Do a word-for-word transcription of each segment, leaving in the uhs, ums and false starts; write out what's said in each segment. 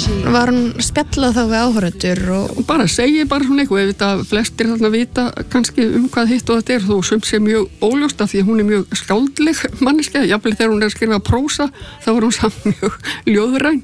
Var hún spjallað þá við áhorfendur og bara segi bara svona eitthvað, ef þetta flestir þarna vita kannski um hvað hitt og þetta er, þó sem sé mjög óljóst af því að hún er mjög skáldleg manneskja, jafnvel þegar hún er að skrifa prósa þá var hún samt mjög ljóðræn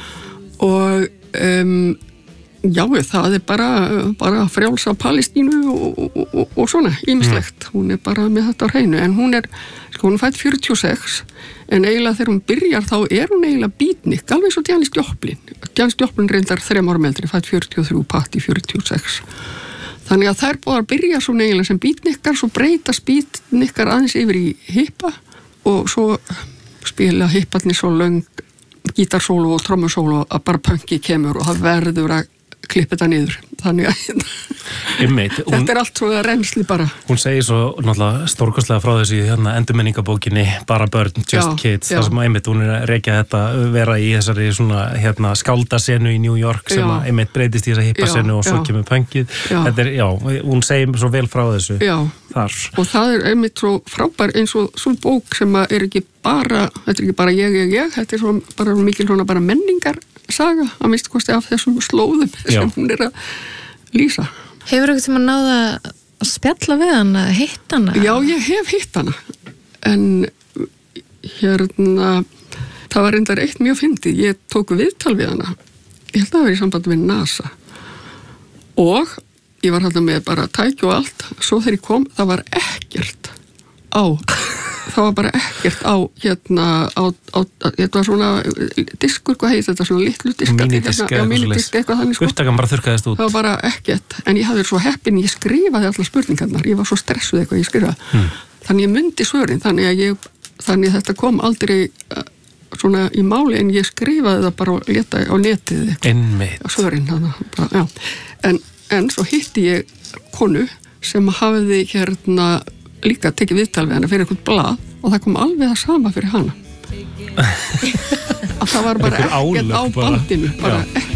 og um, já, það er bara, bara frjálsa Palestínu og, og, og, og svona, ýmislegt. Mm. Hún er bara með þetta á hreinu, en hún er, sko, hún er fædd fjörutíu og sex, en eiginlega þegar hún byrjar þá er hún eiginlega beatnik, alveg svo Janis Joplin. Janis Joplin reyndar þrem árum eldri, fædd fjörutíu og þrjú, Patti fjörutíu og sex. Þannig að þær búið að byrja svona eiginlega sem beatnikar, svo breytast beatnikar aðeins yfir í hippa og svo spila hipparnir svo löng gítarsólu og trommusólu að bara punki kemur og það verður að klippa þetta niður, þannig að Einmitt, hún, þetta er allt svo reynsli bara. Hún segir svo náttúrulega stórkostlega frá þessu hérna endurminningabókinni Bara börn, Just já, Kids, já. þar sem einmitt hún er að rekja þetta vera í þessari svona hérna skáldasenu í New York sem að einmitt breytist í þessa hippasenu og svo kemur punkið. Þetta er, já, hún segir svo vel frá þessu. Já, þar. Og það er einmitt svo frábær eins og svo bók sem að er ekki bara, þetta er ekki bara ég, ég, ég, þetta er svo bara mikil svona bara menningar saga, að minnst kosti af þessum slóðum Já. sem hún er að lýsa. Hefur eitthvað tíma náða að spjalla við hana, hitt hana? Já, ég hef hitt hana, en hérna, það var reyndar eitt mjög fyndið, ég tók viðtal við hana, ég held að það var í sambandi við NASA og ég var hérna með bara tæki og allt, svo þegar ég kom, það var ekkert á það var bara ekkert á hérna á, á, þetta var svona diskur, hvað heit þetta, svona litlu disk mínidisk hérna, mínidisk eitthvað þannig sko. Upptakan bara þurrkaðist út. Það var bara ekkert, en ég hafði svo heppin, ég skrifaði allar spurningarnar, ég var svo stressuð eitthvað ég skrifaði, hmm. þannig ég mundi svörin, þannig að ég, þannig að þetta kom aldrei svona í máli, en ég skrifaði það bara og leta á netið eitthvað, svörin, þannig bara, já, en, en svo hitti ég konu sem hafði hérna líka tekið viðtal við hana fyrir eitthvað blað og það kom alveg það sama fyrir hana að það var bara ekkert á bandinu bara